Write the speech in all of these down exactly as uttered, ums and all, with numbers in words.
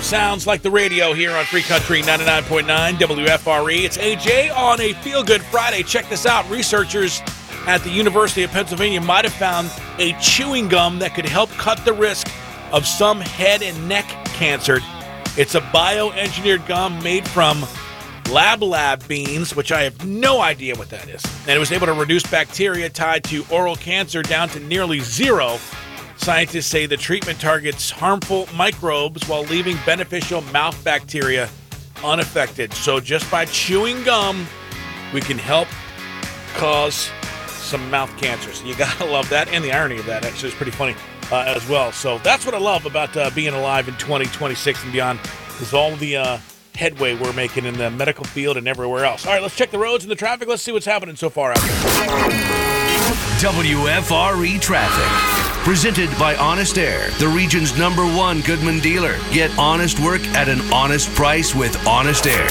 Sounds like the radio here on Free Country ninety-nine point nine W F R E. It's A J on a Feel Good Friday. Check this out. Researchers at the University of Pennsylvania might have found a chewing gum that could help cut the risk of some head and neck cancer. It's a bioengineered gum made from Lab Lab beans, which I have no idea what that is. And it was able to reduce bacteria tied to oral cancer down to nearly zero. Scientists say the treatment targets harmful microbes while leaving beneficial mouth bacteria unaffected. So just by chewing gum, we can help cause some mouth cancers. You gotta love that, and the irony of that actually is pretty funny uh, as well. So that's what I love about uh, being alive in twenty twenty-six and beyond, is all the uh, headway we're making in the medical field and everywhere else. All right, let's check the roads and the traffic. Let's see what's happening so far out there. W F R E Traffic. Presented by Honest Air, the region's number one Goodman dealer. Get honest work at an honest price with Honest Air.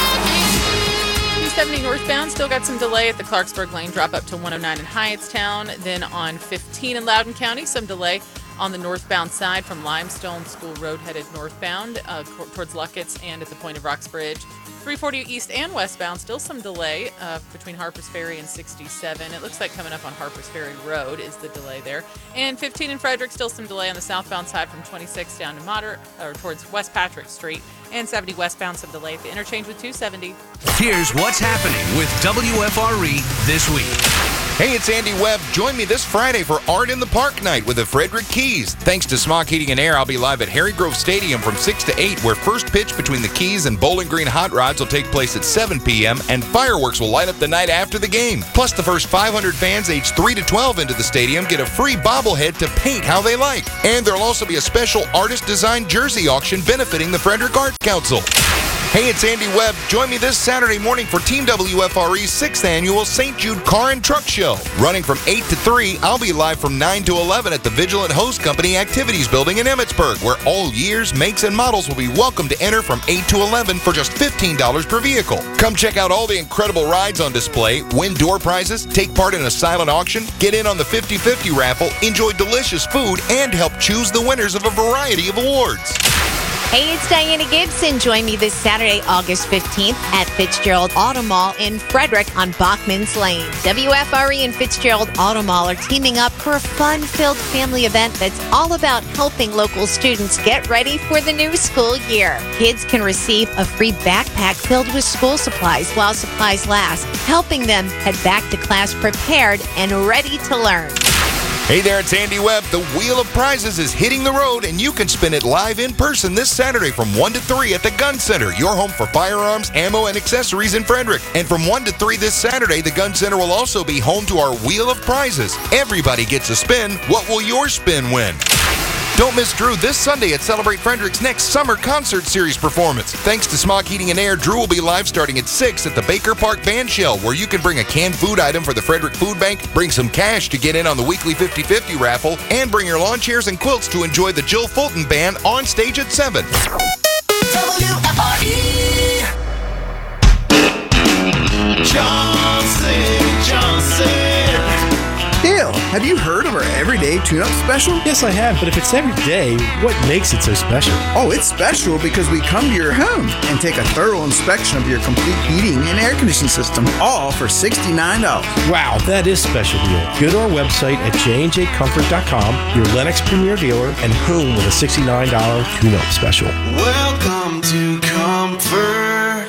two seventy northbound, still got some delay at the Clarksburg lane drop up to one oh nine in Hyattstown. Then on fifteen in Loudoun County, some delay on the northbound side from Limestone School Road headed northbound uh, towards Luckett's and at the point of Roxbridge. three forty east and westbound, still some delay uh, between Harpers Ferry and sixty-seven. It looks like coming up on Harpers Ferry Road is the delay there. And fifteen in Frederick, still some delay on the southbound side from twenty-six down to Moder, or towards West Patrick Street. And seventy westbound, some delay at the interchange with two seventy. Here's what's happening with W F R E this week. Hey, it's Andy Webb. Join me this Friday for Art in the Park night with the Frederick Keys. Thanks to Smog Heating and Air, I'll be live at Harry Grove Stadium from six to eight, where first pitch between the Keys and Bowling Green Hot Rods will take place at seven p.m., and fireworks will light up the night after the game. Plus, the first five hundred fans aged three to twelve into the stadium get a free bobblehead to paint how they like. And there'll also be a special artist-designed jersey auction benefiting the Frederick Arts Council. Hey, it's Andy Webb. Join me this Saturday morning for Team W F R E's sixth Annual Saint Jude Car and Truck Show. Running from eight to three, I'll be live from nine to eleven at the Vigilant Hose Company Activities Building in Emmitsburg, where all years, makes, and models will be welcome to enter from eight to eleven for just fifteen dollars per vehicle. Come check out all the incredible rides on display, win door prizes, take part in a silent auction, get in on the fifty-fifty raffle, enjoy delicious food, and help choose the winners of a variety of awards. Hey, it's Diana Gibson. Join me this Saturday, August fifteenth at Fitzgerald Auto Mall in Frederick on Bachman's Lane. W F R E and Fitzgerald Auto Mall are teaming up for a fun-filled family event that's all about helping local students get ready for the new school year. Kids can receive a free backpack filled with school supplies while supplies last, helping them head back to class prepared and ready to learn. Hey there, it's Andy Webb. The Wheel of Prizes is hitting the road, and you can spin it live in person this Saturday from one to three at the Gun Center, your home for firearms, ammo, and accessories in Frederick. And from one to three this Saturday, the Gun Center will also be home to our Wheel of Prizes. Everybody gets a spin. What will your spin win? Don't miss Drew this Sunday at Celebrate Frederick's next summer concert series performance. Thanks to Smog Heating and Air, Drew will be live starting at six at the Baker Park Band Shell, where you can bring a canned food item for the Frederick Food Bank, bring some cash to get in on the weekly fifty-fifty raffle, and bring your lawn chairs and quilts to enjoy the Jill Fulton Band on stage at seven. W F R E. Johnson, Johnson. Dale, have you heard of our Everyday Tune-Up Special? Yes, I have, but if it's every day, what makes it so special? Oh, it's special because we come to your home and take a thorough inspection of your complete heating and air conditioning system, all for sixty-nine dollars. Wow, that is special deal. Go to our website at j and j comfort dot com, your Lennox Premier dealer, and home with a sixty-nine dollars tune-up special. Welcome to Comfort.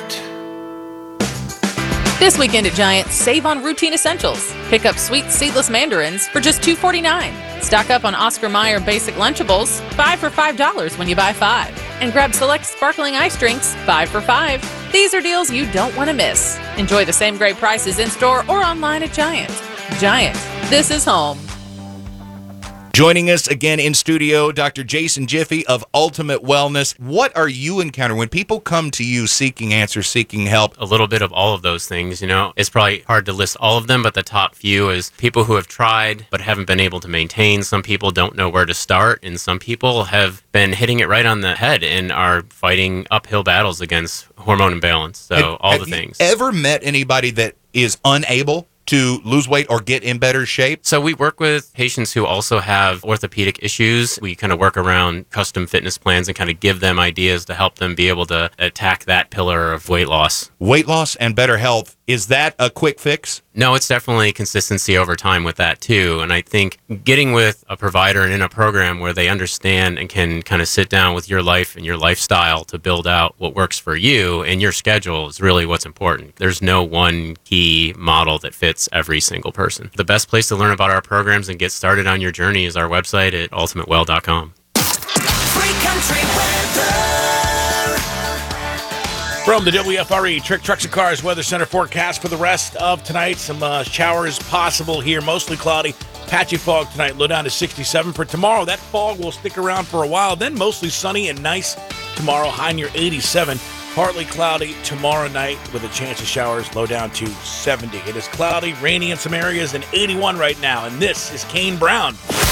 This weekend at Giant, save on routine essentials. Pick up sweet seedless mandarins for just two forty-nine. Stock up on Oscar Mayer basic Lunchables, five for five dollars when you buy five. And grab select sparkling ice drinks, five for five. These are deals you don't want to miss. Enjoy the same great prices in-store or online at Giant. Giant, this is home. Joining us again in studio, Doctor Jason Jiffy of Ultimate Wellness. What are you encountering when people come to you seeking answers, seeking help? A little bit of all of those things, you know. It's probably hard to list all of them, but the top few is people who have tried but haven't been able to maintain. Some people don't know where to start, and some people have been hitting it right on the head and are fighting uphill battles against hormone imbalance. So have, all have the things. You ever met anybody that is unable to lose weight or get in better shape? So we work with patients who also have orthopedic issues. We kind of work around custom fitness plans and kind of give them ideas to help them be able to attack that pillar of weight loss. Weight loss and better health, is that a quick fix? No, it's definitely consistency over time with that too. And I think getting with a provider and in a program where they understand and can kind of sit down with your life and your lifestyle to build out what works for you and your schedule is really what's important. There's no one key model that fits every single person. The best place to learn about our programs and get started on your journey is our website at ultimate well dot com. Free country weather. From the W F R E Trick Trucks and Cars Weather Center forecast for the rest of tonight, some uh, showers possible here, mostly cloudy, patchy fog tonight, low down to sixty-seven. For tomorrow, that fog will stick around for a while, then mostly sunny and nice tomorrow, high near eighty-seven. Partly cloudy tomorrow night with a chance of showers, low down to seventy. It is cloudy, rainy in some areas, and eighty-one right now, and this is Kane Brown.